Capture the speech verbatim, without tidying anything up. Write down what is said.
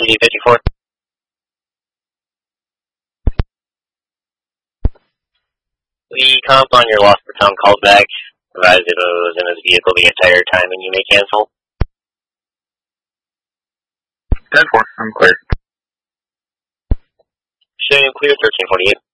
C fifty-four. We comp on your lost baton called back. Advise if it was in his vehicle the entire time and you may cancel. ten four, I'm clear. Showing clear thirteen forty-eight.